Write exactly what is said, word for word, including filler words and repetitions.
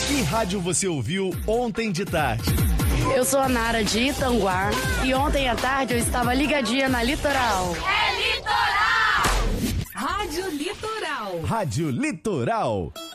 Que rádio você ouviu ontem de tarde? Eu sou a Nara de Itanguá e ontem à tarde eu estava ligadinha na Litoral. É Litoral! Rádio Litoral. Rádio Litoral.